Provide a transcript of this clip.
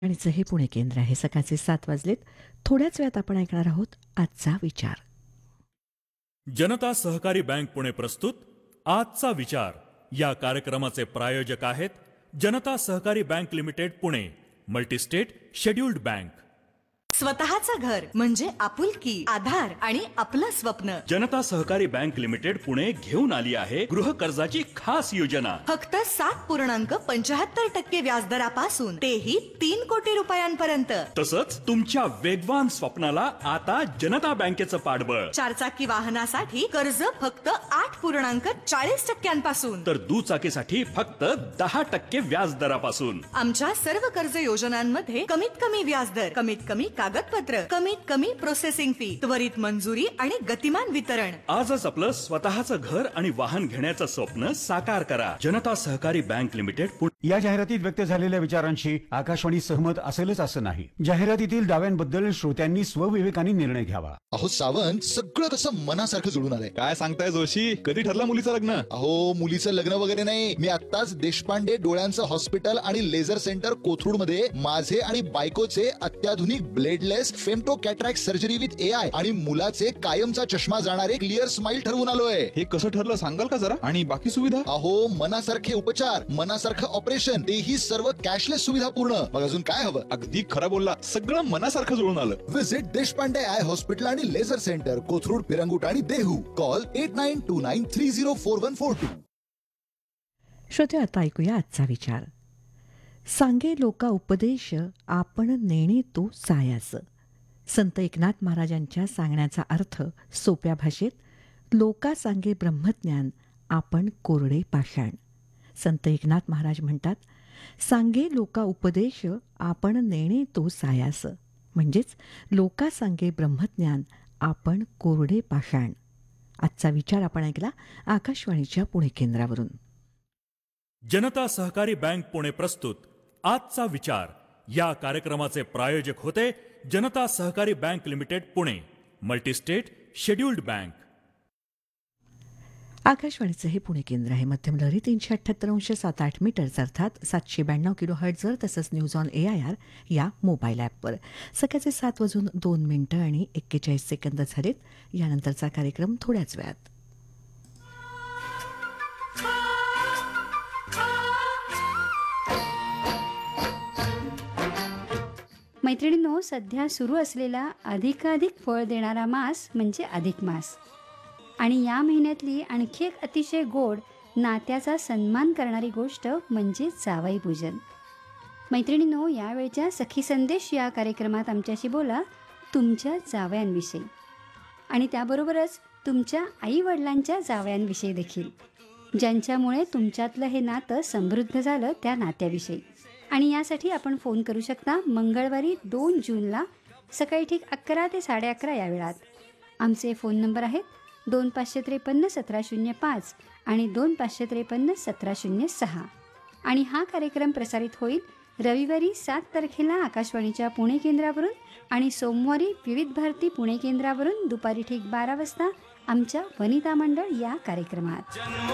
आणिचं हे पुणे केंद्र आहे. सकाळचे 7 वाजलेत. थोड्याच वेळात आपण ऐकणार आहोत आजचा विचार. जनता सहकारी बँक पुणे प्रस्तुत आजचा विचार या कार्यक्रमाचे प्रायोजक आहेत जनता सहकारी bank limited Pune, multi-state scheduled bank. स्वतःचं घर म्हणजे आपुलकी, आधार आणि आपलं स्वप्न. जनता सहकारी बँक लिमिटेड पुणे घेऊन आली आहे गृह कर्जाची खास योजना. फक्त 7.75% व्याजदरापासून तेही 3 कोटी रुपयांपर्यंत. तसंच तुमच्या वेगवान स्वप्नाला आता जनता बँकेचं पाठबळ. 4 चाकी वाहनासाठी कर्ज फक्त 8.40% तर दुचाकीसाठी फक्त 10% व्याजदरापासून. आमच्या सर्व कर्ज योजनांमध्ये कमीत कमी व्याजदर, कमीत कमी कागदपत्र, कमीत कमी प्रोसेसिंग फी, त्वरित मंजुरी आणि गतिमान वितरण. आजच आपलं स्वतःचं घर आणि वाहन घेण्याचं स्वप्न साकार करा. जनता सहकारी बँक लिमिटेड पुणे. या जाहिरातीत व्यक्त झालेल्या विचारांशी आकाशवाणी सहमत असेलच असं नाही. जाहिरातीतील दाव्यांबद्दल श्रोत्यांनी स्वविवेकाने निर्णय घ्यावा. अहो सावंत, सगळं कसं मनासारखं जुळून आलंय. काय सांगताय जोशी? कधी ठरलं मुलीचं लग्न? अहो मुलीचं लग्न वगैरे नाही, मी आत्ताच देशपांडे डोळ्यांचं हॉस्पिटल आणि लेझर सेंटर कोथरूड मध्ये माझे आणि बायकोचे अत्याधुनिक bladeless femto cataract surgery with AI आणि मुलाचे कायमचा चष्मा जाणारे क्लिअर स्माइल ठरवून आलोय. हे कसं ठरलं सांगाल का जरा? आणि बाकी सुविधा? अहो मनासारखे उपचार, मनासारखं ऑपरेशन, तेही सर्व कॅशलेस सुविधा पूर्ण. मग अजून काय हवं? अगदी खरं बोलला, सगळं मनासारखं जुळून आलं. विजिट देशपांडे आय हॉस्पिटल आणि लेझर सेंटर कोथरूड, पिरंगुट आणि देहू. कॉल 8929304142. श्रोते, आता ऐकूया आजचा विचार. सांगे लोका उपदेश आपण नेणे तो सायास. संत एकनाथ महाराजांच्या सांगण्याचा अर्थ सोप्या भाषेत, लोका सांगे ब्रह्मज्ञान आपण कोरडे पाषाण. संत एकनाथ महाराज म्हणतात, सांगे लोका उपदेश आपण नेणे तो सायास, म्हणजेच लोका सांगे ब्रह्मज्ञान आपण कोरडे पाषाण. आजचा विचार आपण ऐकला आकाशवाणीच्या पुणे केंद्रावरून. जनता सहकारी बँक पुणे प्रस्तुत आजचा विचार या कार्यक्रमाचे प्रायोजक होते जनता सहकारी bank limited Pune, multi-state scheduled bank. आकाशवाणीचं हे पुणे केंद्र आहे. मध्यम लहरी 378.78 मीटर्स अर्थात 792 किलोहर्ट्झवर, तसंच न्यूज ऑन AIR या मोबाईल ॲपवर. सकाळचे 7:02 आणि 41 सेकंद झालेत. यानंतरचा कार्यक्रम थोड्याच वेळात. मैत्रिणींनो, सध्या सुरू असलेला अधिकाधिक फळ देणारा मास म्हणजे अधिक मास. आणि या महिन्यातली आणखी एक अतिशय गोड, नात्याचा सन्मान करणारी गोष्ट म्हणजे जावई पूजन. मैत्रिणींनो, यावेळच्या सखी संदेश या कार्यक्रमात आमच्याशी बोला तुमच्या जावयांविषयी, आणि त्याबरोबरच तुमच्या आईवडिलांच्या जावयांविषयी देखील, ज्यांच्यामुळे तुमच्यातलं हे नातं समृद्ध झालं, त्या नात्याविषयी. आणि यासाठी आपण फोन करू शकता मंगळवारी 2 जूनला सकाळी ठीक 11 ते 11:30 या वेळात. आमचे फोन नंबर आहेत 2553-1705 आणि 2553-1706. आणि हा कार्यक्रम प्रसारित होईल रविवारी 7 तारखेला आकाशवाणीच्या पुणे केंद्रावरून आणि सोमवारी विविध भारती पुणे केंद्रावरून दुपारी ठीक 12 वाजता आमच्या वनिता मंडळ या कार्यक्रमात.